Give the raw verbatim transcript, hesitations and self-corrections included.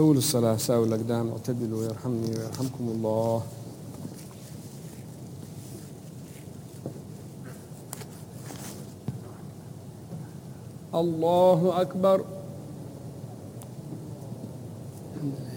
استووا للصلاة، ساووا الأقدام، اعتدلوا يرحمني ويرحمكم الله. الله أكبر.